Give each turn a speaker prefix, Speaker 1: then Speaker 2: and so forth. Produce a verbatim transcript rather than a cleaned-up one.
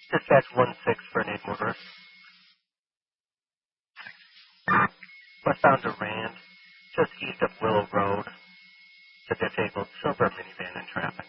Speaker 1: Dispatch one six for an aid motorist. Westbound to Rand, just east of Willow Road. The disabled silver minivan in traffic.